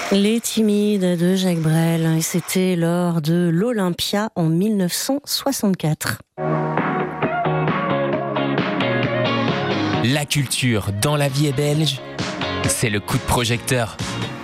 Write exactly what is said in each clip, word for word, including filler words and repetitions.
Les Timides de Jacques Brel, et c'était lors de l'Olympia en mille neuf cent soixante-quatre. La culture dans la vie est belge, c'est le coup de projecteur.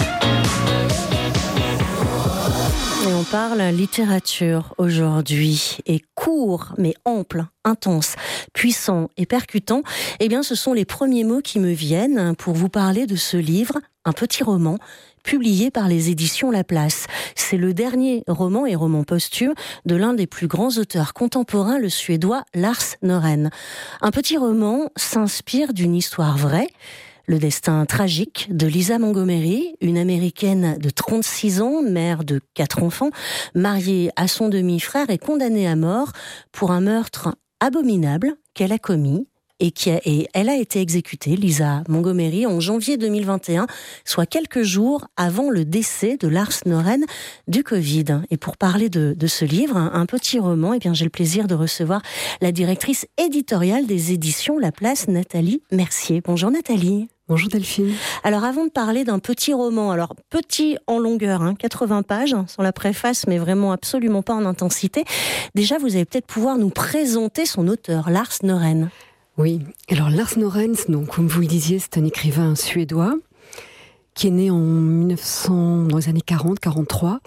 Et on parle littérature aujourd'hui, et court mais ample, intense, puissant et percutant. Eh bien, ce sont les premiers mots qui me viennent pour vous parler de ce livre, un petit roman, publié par les éditions Laplace. C'est le dernier roman et roman posthume de l'un des plus grands auteurs contemporains, le Suédois Lars Norén. Un petit roman s'inspire d'une histoire vraie, le destin tragique de Lisa Montgomery, une Américaine de trente-six ans, mère de quatre enfants, mariée à son demi-frère et condamnée à mort pour un meurtre abominable qu'elle a commis. Et, qui a, et elle a été exécutée, Lisa Montgomery, en janvier deux mille vingt et un, soit quelques jours avant le décès de Lars Norén du Covid. Et pour parler de, de ce livre, un, un petit roman, eh bien, j'ai le plaisir de recevoir la directrice éditoriale des éditions Laplace, Nathalie Mercier. Bonjour Nathalie. Bonjour Delphine. Alors avant de parler d'un petit roman, alors petit en longueur, hein, quatre-vingts pages, sans la préface, mais vraiment absolument pas en intensité, déjà vous allez peut-être pouvoir nous présenter son auteur, Lars Norén. Oui, alors Lars Norén, donc, comme vous le disiez, c'est un écrivain suédois qui est né en mille neuf cents, dans les années quarante quarante-trois,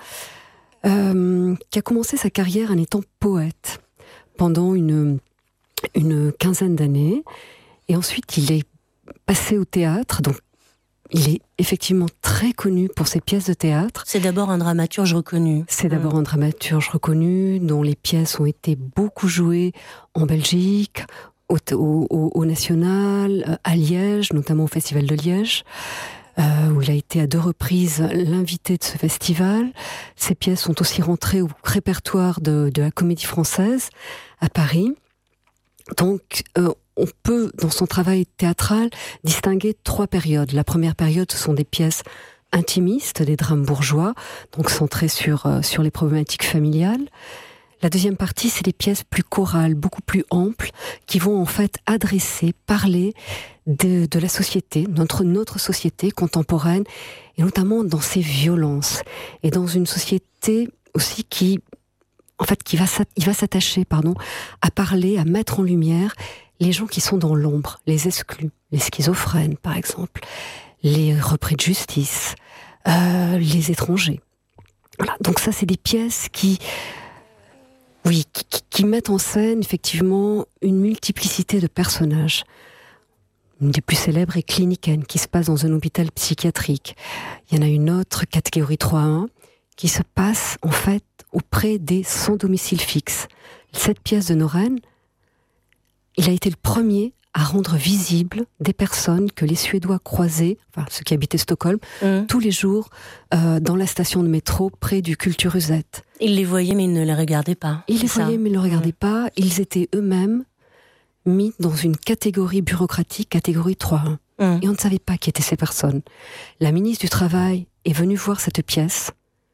euh, qui a commencé sa carrière en étant poète pendant une, une quinzaine d'années. Et ensuite, il est passé au théâtre, donc il est effectivement très connu pour ses pièces de théâtre. C'est d'abord un dramaturge reconnu. C'est d'abord mmh. un dramaturge reconnu, dont les pièces ont été beaucoup jouées en Belgique, Au, au, au National, à Liège, notamment au Festival de Liège, euh, où il a été à deux reprises l'invité de ce festival. Ses pièces sont aussi rentrées au répertoire de, de la Comédie Française à Paris. Donc, euh, on peut, dans son travail théâtral, distinguer trois périodes. La première période, ce sont des pièces intimistes, des drames bourgeois, donc centrés sur, euh, sur les problématiques familiales. La deuxième partie, c'est des pièces plus chorales, beaucoup plus amples, qui vont en fait adresser, parler de, de la société, notre, notre société contemporaine, et notamment dans ses violences. Et dans une société aussi qui, en fait, qui va, il va s'attacher, pardon, à parler, à mettre en lumière les gens qui sont dans l'ombre, les exclus, les schizophrènes, par exemple, les repris de justice, euh, les étrangers. Voilà. Donc ça, c'est des pièces qui... Oui, qui, qui mettent en scène effectivement une multiplicité de personnages. Une des plus célèbres est Kliniken, qui se passe dans un hôpital psychiatrique. Il y en a une autre, catégorie trois un, qui se passe en fait auprès des sans domicile fixe. Cette pièce de Norén, il a été le premier à rendre visible des personnes que les Suédois croisaient, enfin ceux qui habitaient Stockholm, mmh. tous les jours euh, dans la station de métro près du Kulturhuset. Ils les voyaient mais ils ne les regardaient pas. Ils les ça. voyaient mais ils ne les regardaient mmh. pas. Ils étaient eux-mêmes mis dans une catégorie bureaucratique, catégorie trois un. Mmh. Et on ne savait pas qui étaient ces personnes. La ministre du Travail est venue voir cette pièce.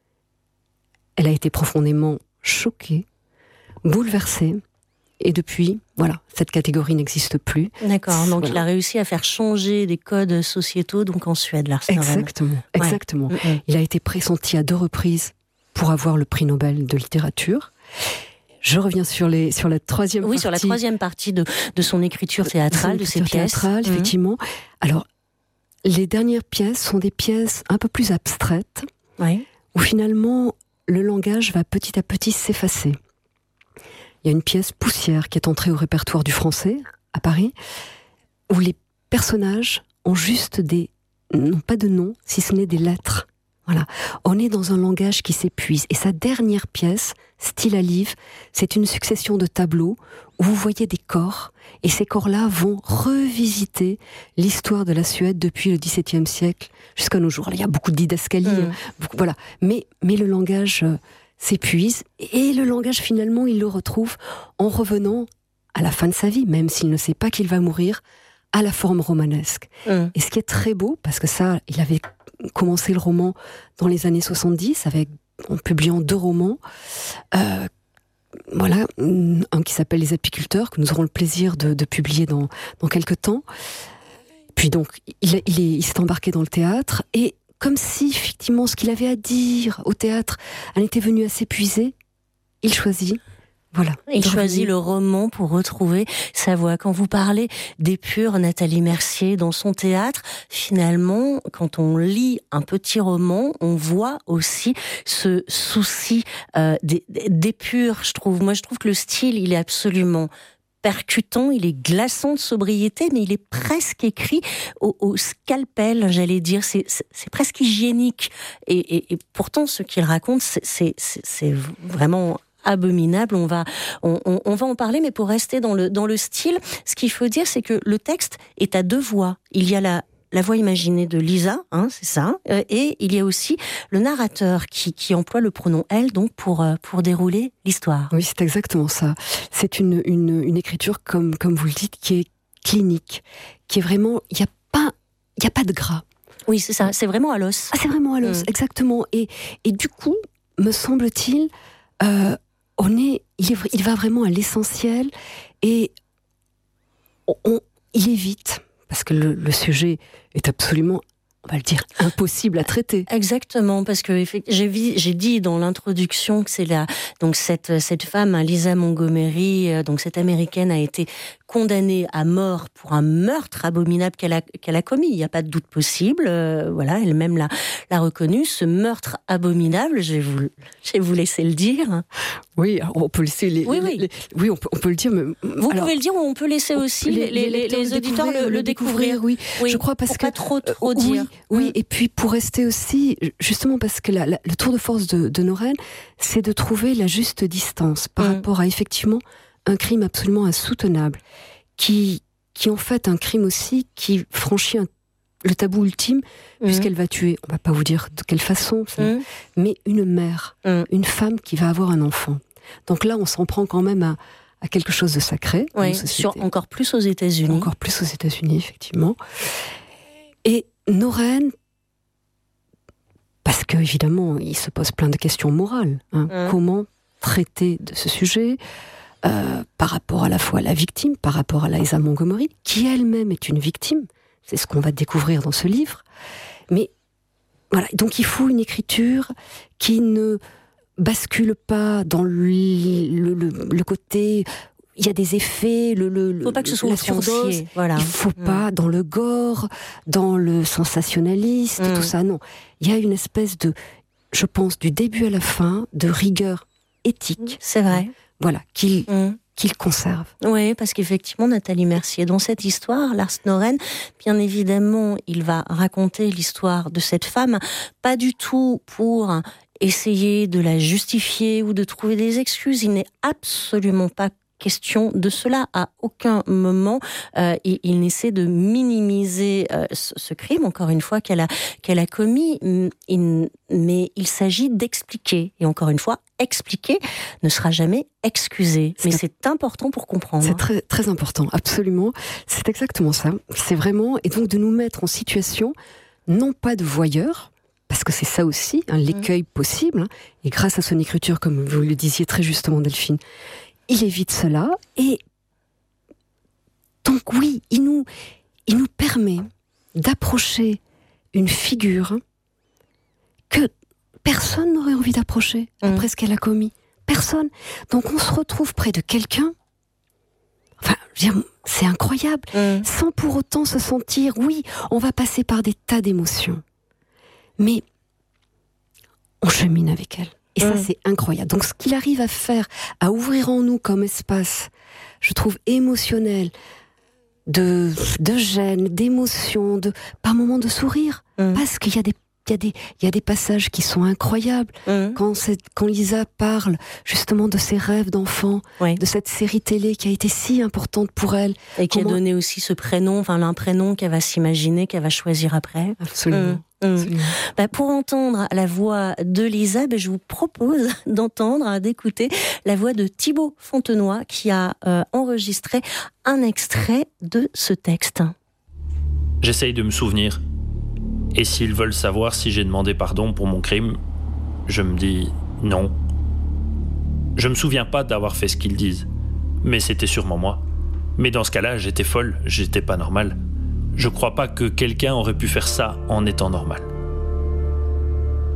Elle a été profondément choquée, bouleversée. Et depuis, voilà, cette catégorie n'existe plus. D'accord, donc voilà. il a réussi à faire changer les codes sociétaux, donc en Suède, Lars Norén. Exactement, exactement. Ouais. Il a été pressenti à deux reprises pour avoir le prix Nobel de littérature. Je reviens sur, les, sur la troisième oui, partie. Oui, sur la troisième partie de, de son écriture théâtrale, de, de ses pièces. Théâtrale, mmh. effectivement. Alors, les dernières pièces sont des pièces un peu plus abstraites, ouais. où finalement, le langage va petit à petit s'effacer. Il y a une pièce Poussière qui est entrée au répertoire du Français, à Paris, où les personnages ont juste des... non pas de noms, si ce n'est des lettres. Voilà. On est dans un langage qui s'épuise. Et sa dernière pièce, Style à livre, c'est une succession de tableaux où vous voyez des corps, et ces corps-là vont revisiter l'histoire de la Suède depuis le dix-septième siècle jusqu'à nos jours. Alors, il y a beaucoup de didascalies, mmh. beaucoup, voilà. Mais, mais le langage... Euh, s'épuise, et le langage finalement il le retrouve en revenant à la fin de sa vie, même s'il ne sait pas qu'il va mourir, à la forme romanesque. Mmh. Et ce qui est très beau, parce que ça, il avait commencé le roman dans les années soixante-dix, avec, en publiant deux romans, euh, voilà, un qui s'appelle Les Apiculteurs, que nous aurons le plaisir de, de publier dans, dans quelques temps. Puis donc, il, il, est, il s'est embarqué dans le théâtre, et comme si effectivement ce qu'il avait à dire au théâtre en était venu à s'épuiser, il choisit. Voilà. Il choisit le roman pour retrouver sa voix. Quand vous parlez d'épure, Nathalie Mercier, dans son théâtre, finalement, quand on lit un petit roman, on voit aussi ce souci euh, d'épure, je trouve. Moi, je trouve que le style, il est absolument percutant, il est glaçant de sobriété, mais il est presque écrit au, au scalpel, j'allais dire. C'est, c'est, c'est presque hygiénique. Et, et, et pourtant, ce qu'il raconte, c'est, c'est, c'est, c'est vraiment abominable. On va, on, on, on va en parler, mais pour rester dans le, dans le style, ce qu'il faut dire, c'est que le texte est à deux voix. Il y a la, la voix imaginée de Lisa, hein, c'est ça, euh, et il y a aussi le narrateur qui, qui emploie le pronom elle, donc pour, euh, pour dérouler l'histoire. Oui, c'est exactement ça. C'est une, une, une écriture, comme, comme vous le dites, qui est clinique, qui est vraiment, il n'y a pas, il n'y a pas de gras. Oui, c'est ça, c'est vraiment à l'os. Ah, c'est vraiment à l'os, mmh. exactement. Et, et du coup, me semble-t-il, euh, on est, il, est, il va vraiment à l'essentiel et on, on, il évite, parce que le, le sujet est absolument, on va le dire, impossible à traiter. Exactement, parce que j'ai, j'ai dit dans l'introduction que c'est la, donc cette, cette femme, Lisa Montgomery, donc cette américaine, a été condamnée à mort pour un meurtre abominable qu'elle a, qu'elle a commis. Il n'y a pas de doute possible. Euh, voilà, elle-même l'a, l'a reconnu. Ce meurtre abominable, je vais vous, je vais vous laisser le dire. Oui, on peut laisser les. Oui, les, oui. les on, peut, on peut le dire. Mais, vous alors, pouvez le dire ou on peut laisser aussi les, les, les, les auditeurs le, le, le découvrir. découvrir. Oui, oui, je crois parce pour que pas trop trop euh, dire. Oui, oui, et puis pour rester aussi, justement parce que la, la, le tour de force de, de Noren, c'est de trouver la juste distance par mmh. rapport à effectivement un crime absolument insoutenable. Qui, qui en fait un crime aussi qui franchit un, le tabou ultime, mmh. puisqu'elle va tuer, on va pas vous dire de quelle façon, ça, mmh. mais une mère, mmh. une femme qui va avoir un enfant. Donc là, on s'en prend quand même à, à quelque chose de sacré. Oui, sur, encore plus aux États-Unis. Encore plus aux États-Unis, effectivement. Et Noren, parce que évidemment, il se pose plein de questions morales. Hein. Mmh. Comment traiter de ce sujet ? Euh, par rapport à la fois à la victime, par rapport à Lisa Montgomery, qui elle-même est une victime. C'est ce qu'on va découvrir dans ce livre. Mais voilà, donc il faut une écriture qui ne bascule pas dans le, le, le, le côté... Il y a des effets, le, le, il faut pas que ce soit la surdose. Voilà. Il faut mmh. pas dans le gore, dans le sensationnaliste, mmh. tout ça. Non, il y a une espèce de, je pense, du début à la fin, de rigueur éthique. C'est vrai. Voilà, qu'il, mmh. qu'il conserve. Oui, parce qu'effectivement, Nathalie Mercier, dans cette histoire, Lars Noren, bien évidemment, il va raconter l'histoire de cette femme, pas du tout pour essayer de la justifier ou de trouver des excuses. Il n'est absolument pas question de cela. À aucun moment, euh, il, il n'essaie de minimiser euh, ce, ce crime, encore une fois, qu'elle a, qu'elle a commis. Il, mais il s'agit d'expliquer. Et encore une fois, expliquer ne sera jamais excusé. Mais c'est, c'est important pour comprendre. C'est très, très important, absolument. C'est exactement ça. C'est vraiment... Et donc de nous mettre en situation, non pas de voyeurs, parce que c'est ça aussi, hein, l'écueil mmh. possible. Hein, et grâce à son écriture, comme vous le disiez très justement, Delphine, il évite cela. Et donc oui, il nous, il nous permet d'approcher une figure que personne n'aurait envie d'approcher mmh. après ce qu'elle a commis. Personne. Donc on se retrouve près de quelqu'un, enfin, je veux dire, c'est incroyable, mmh. sans pour autant se sentir, oui, on va passer par des tas d'émotions, mais on chemine avec elle. Et mmh. ça, c'est incroyable. Donc ce qu'il arrive à faire, à ouvrir en nous comme espace, je trouve émotionnel, de, de gêne, d'émotion, de, par moments de sourire, mmh. parce qu'il y a des Il y, a des, il y a des passages qui sont incroyables. Mmh. Quand, c'est, quand Lisa parle justement de ses rêves d'enfant, oui. de cette série télé qui a été si importante pour elle. Et qui Comment... a donné aussi ce prénom, enfin un prénom qu'elle va s'imaginer, qu'elle va choisir après. Absolument. Mmh. Mmh. Absolument. Bah, pour entendre la voix de Lisa, bah, je vous propose d'entendre, d'écouter la voix de Thibaut Fontenoy qui a euh, enregistré un extrait de ce texte. J'essaye de me souvenir. Et s'ils veulent savoir si j'ai demandé pardon pour mon crime, je me dis non. Je me souviens pas d'avoir fait ce qu'ils disent, mais c'était sûrement moi. Mais dans ce cas-là, j'étais folle, j'étais pas normale. Je crois pas que quelqu'un aurait pu faire ça en étant normal.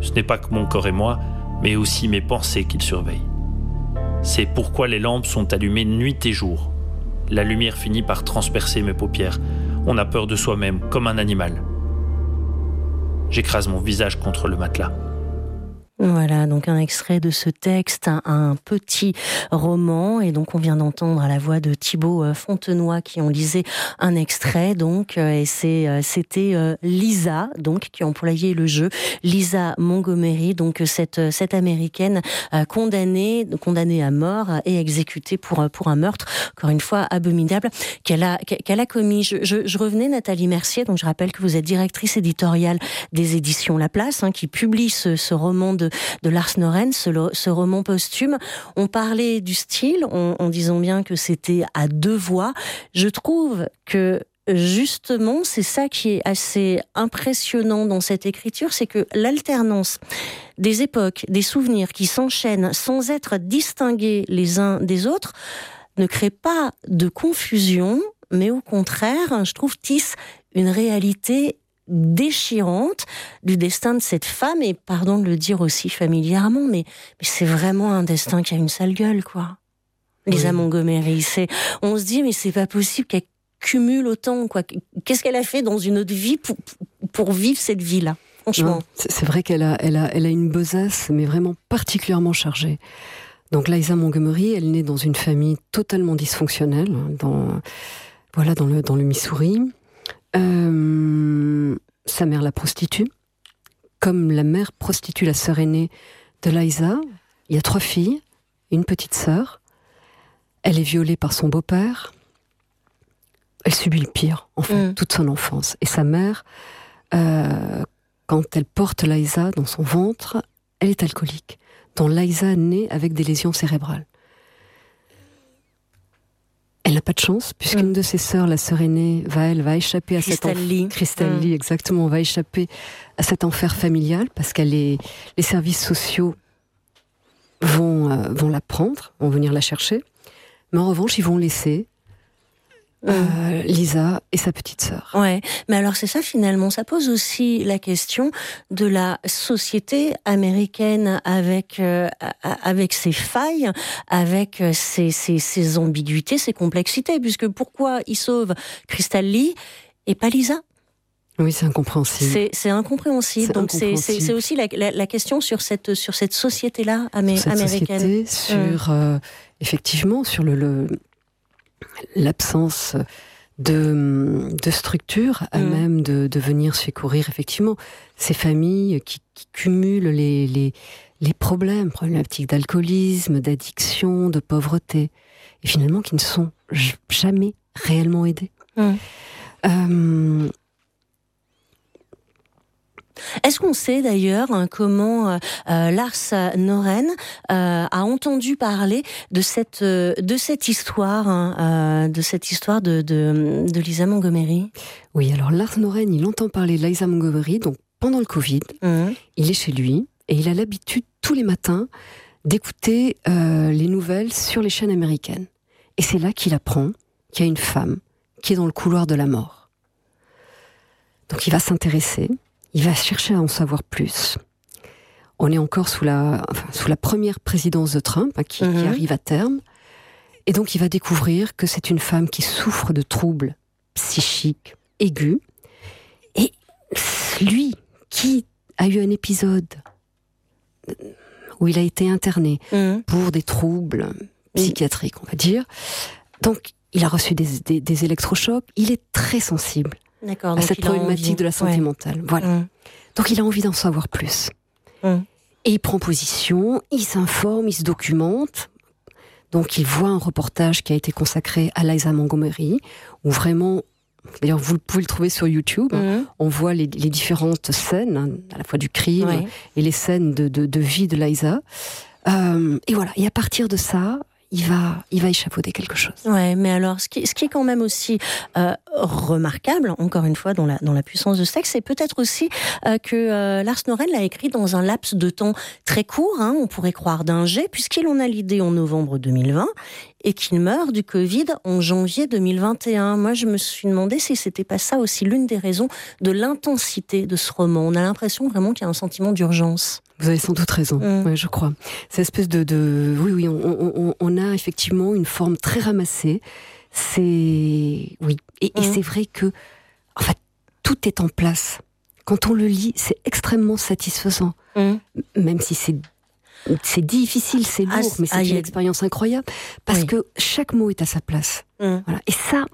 Ce n'est pas que mon corps et moi, mais aussi mes pensées qu'il surveille. C'est pourquoi les lampes sont allumées nuit et jour. La lumière finit par transpercer mes paupières. On a peur de soi-même, comme un animal. J'écrase mon visage contre le matelas. Voilà, donc un extrait de ce texte, un, un petit roman, et donc on vient d'entendre à la voix de Thibaut Fontenoy qui en lisait un extrait, donc, et c'est, c'était Lisa, donc, qui employait le jeu, Lisa Montgomery, donc cette, cette américaine condamnée, condamnée à mort et exécutée pour, pour un meurtre, encore une fois abominable, qu'elle a, qu'elle a commis. Je, je, je revenais, Nathalie Mercier, donc je rappelle que vous êtes directrice éditoriale des éditions La Place, hein, qui publie ce, ce roman de de Lars Noren, ce, ce roman posthume. On parlait du style, en, en disant bien que c'était à deux voix. Je trouve que justement, c'est ça qui est assez impressionnant dans cette écriture, c'est que l'alternance des époques, des souvenirs qui s'enchaînent sans être distingués les uns des autres, ne crée pas de confusion, mais au contraire, je trouve, tisse une réalité déchirante du destin de cette femme, et pardon de le dire aussi familièrement, mais, mais c'est vraiment un destin qui a une sale gueule, quoi. Lisa oui. Montgomery, c'est, on se dit, mais c'est pas possible qu'elle cumule autant, quoi. Qu'est-ce qu'elle a fait dans une autre vie pour, pour vivre cette vie-là, franchement. Non, c'est vrai qu'elle a, elle a, elle a une besace, mais vraiment particulièrement chargée. Donc Lisa Montgomery, elle naît dans une famille totalement dysfonctionnelle, dans, voilà, dans le, dans le Missouri. Euh, sa mère la prostitue, comme la mère prostitue la sœur aînée de Lisa. Il y a trois filles, une petite sœur. Elle est violée par son beau-père. Elle subit le pire, en fait, mmh. toute son enfance. Et sa mère, euh, quand elle porte Lisa dans son ventre, elle est alcoolique. Donc Lisa naît avec des lésions cérébrales. Elle n'a pas de chance, puisqu'une mmh. de ses sœurs, la sœur aînée, va, elle, va échapper à cet enfer. Crystal Lee, mmh. exactement, va échapper à cet enfer familial, parce que les services sociaux vont, euh, vont la prendre, vont venir la chercher. Mais en revanche, ils vont laisser Euh, Lisa et sa petite sœur. Ouais, mais alors c'est ça finalement, ça pose aussi la question de la société américaine avec euh, avec ses failles, avec ses, ses, ses ambiguïtés, ses complexités, puisque pourquoi il sauve Crystal Lee et pas Lisa ? Oui, c'est incompréhensible. C'est, c'est incompréhensible. C'est Donc incompréhensible. C'est, c'est, c'est aussi la, la, la question sur cette sur cette société-là amé- sur cette américaine. Société, sur hum. euh, effectivement sur le, le l'absence de, de structure à mmh. même de, de venir secourir effectivement ces familles qui, qui cumulent les, les, les problèmes, problématiques d'alcoolisme, d'addiction, de pauvreté, et finalement qui ne sont jamais réellement aidées. Mmh. Euh, Est-ce qu'on sait d'ailleurs hein, comment euh, Lars Noren euh, a entendu parler de cette euh, de cette histoire, hein, euh, de cette histoire de, de de Lisa Montgomery ? Oui, alors Lars Noren, il entend parler de Lisa Montgomery donc pendant le Covid. Mmh. Il est chez lui et il a l'habitude tous les matins d'écouter euh, les nouvelles sur les chaînes américaines. Et c'est là qu'il apprend qu'il y a une femme qui est dans le couloir de la mort. Donc il va s'intéresser. Il va chercher à en savoir plus. On est encore sous la, enfin, sous la première présidence de Trump, hein, qui, mmh. qui arrive à terme. Et donc, il va découvrir que c'est une femme qui souffre de troubles psychiques aigus. Et lui, qui a eu un épisode où il a été interné mmh. pour des troubles psychiatriques, on va dire. Donc, il a reçu des, des, des électrochocs. Il est très sensible. D'accord, à cette problématique envie. de la santé ouais. mentale. Voilà. Mmh. Donc il a envie d'en savoir plus. Mmh. Et il prend position, il s'informe, il se documente. Donc il voit un reportage qui a été consacré à Lisa Montgomery, où vraiment, d'ailleurs vous pouvez le trouver sur YouTube, mmh. hein, on voit les, les différentes scènes, hein, à la fois du crime ouais. et les scènes de, de, de vie de Lisa. Euh, et voilà, et à partir de ça, il va, il va échafauder quelque chose. Ouais, mais alors, ce qui, ce qui est quand même aussi euh, remarquable, encore une fois, dans la, dans la puissance de ce texte, c'est peut-être aussi euh, que euh, Lars Noren l'a écrit dans un laps de temps très court, hein, on pourrait croire d'un jet, puisqu'il en a l'idée en novembre deux mille vingt, et qu'il meurt du Covid en janvier deux mille vingt et un. Moi, je me suis demandé si c'était pas ça aussi l'une des raisons de l'intensité de ce roman. On a l'impression vraiment qu'il y a un sentiment d'urgence. Vous avez sans doute raison, mmh. ouais, je crois. Cette espèce de, de... Oui, oui, on, on, on a effectivement une forme très ramassée. C'est... Oui. Et, mmh. et c'est vrai que, en fait, tout est en place. Quand on le lit, c'est extrêmement satisfaisant. Mmh. Même si c'est... C'est difficile, c'est lourd, ah, mais c'est ah, une a... expérience incroyable. Parce oui. que chaque mot est à sa place. Mmh. Voilà. Et ça,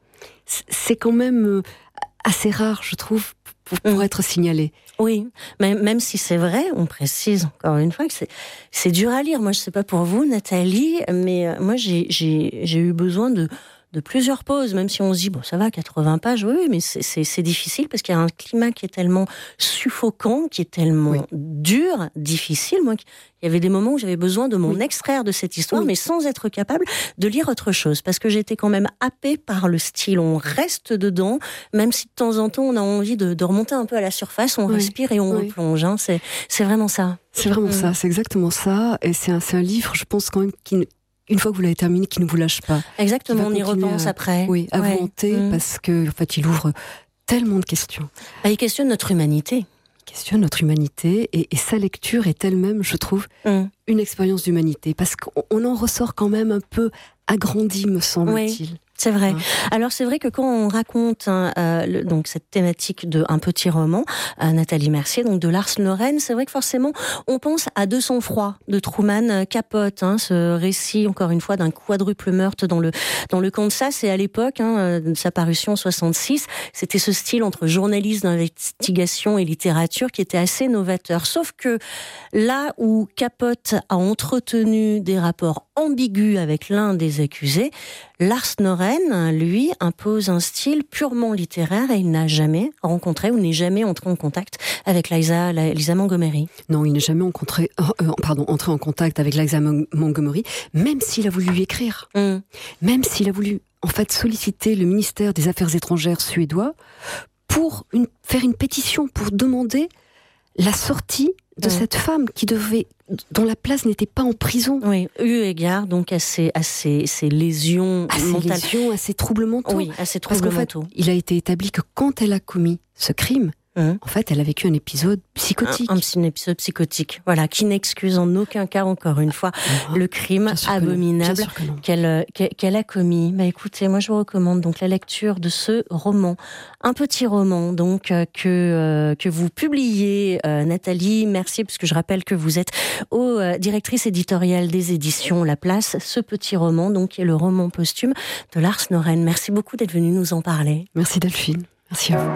c'est quand même assez rare, je trouve, pour, pour mmh. être signalé. Oui, mais même si c'est vrai, on précise encore une fois que c'est, c'est dur à lire. Moi, je sais pas pour vous, Nathalie, mais moi, j'ai, j'ai, j'ai eu besoin de, de plusieurs pauses, même si on se dit, bon, ça va, quatre-vingts pages, oui, mais c'est, c'est, c'est difficile parce qu'il y a un climat qui est tellement suffocant, qui est tellement oui. dur, difficile. Moi, il y avait des moments où j'avais besoin de m'en oui. extraire de cette histoire, oui. mais sans être capable de lire autre chose, parce que j'étais quand même happée par le style. On reste dedans, même si de temps en temps on a envie de, de remonter un peu à la surface, on oui. respire et on oui. replonge. Hein. C'est, c'est vraiment ça. C'est vraiment mmh. ça, c'est exactement ça. Et c'est un, c'est un livre, je pense quand même, qui, une fois que vous l'avez terminé, qui ne vous lâche pas. Exactement, on y repense à, après. Oui, à ouais. vous hanter, mmh. parce que en fait, il ouvre tellement de questions. Ah, il questionne notre humanité. questionne notre humanité et, et sa lecture est elle-même, je trouve, mmh. une expérience d'humanité parce qu'on en ressort quand même un peu agrandi, me semble-t-il. Oui. C'est vrai. Ouais. Alors c'est vrai que quand on raconte hein, euh, le, donc cette thématique de un petit roman, euh, Nathalie Mercier, donc de Lars Noren, c'est vrai que forcément on pense à Deux sang-froid de Truman Capote, hein, ce récit encore une fois d'un quadruple meurtre dans le dans le Kansas. Et à l'époque, hein, de sa parution en soixante-six, c'était ce style entre journalisme d'investigation et littérature qui était assez novateur. Sauf que là où Capote a entretenu des rapports ambigus avec l'un des accusés, Lars Noren, lui, impose un style purement littéraire et il n'a jamais rencontré ou n'est jamais entré en contact avec Liza, Liza Montgomery. Non, il n'est jamais encontré, euh, pardon, entré en contact avec Liza Montgomery, même s'il a voulu lui écrire. Mm. Même s'il a voulu, en fait, solliciter le ministère des Affaires étrangères suédois pour une, faire une pétition pour demander la sortie de mmh. cette femme qui devait, dont la place n'était pas en prison. Oui, eu égard donc à ses, à ses, ses lésions à mentales. ses lésions, à ses troubles mentaux. Oui, à ses troubles Parce qu'en mentaux. fait, il a été établi que quand elle a commis ce crime, mmh. en fait, elle a vécu un épisode psychotique. Un, un épisode psychotique, voilà, qui n'excuse en aucun cas, encore une fois, mmh. le crime abominable qu'elle, qu'elle a commis. Bah, écoutez, moi je vous recommande donc la lecture de ce roman, un petit roman donc euh, que euh, que vous publiez, euh, Nathalie Mercier, puisque je rappelle que vous êtes au, euh, directrice éditoriale des éditions La Place. Ce petit roman, donc, qui est le roman posthume de Lars Noren. Merci beaucoup d'être venu nous en parler. Merci Delphine. Merci à vous.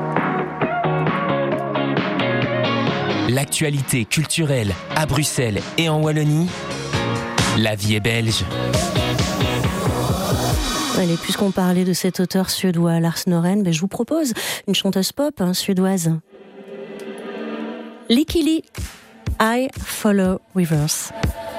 L'actualité culturelle à Bruxelles et en Wallonie, La Vie est belge. Allez, puisqu'on parlait de cet auteur suédois, Lars Noren, ben je vous propose une chanteuse pop hein, suédoise. Lykke Li, I Follow Rivers.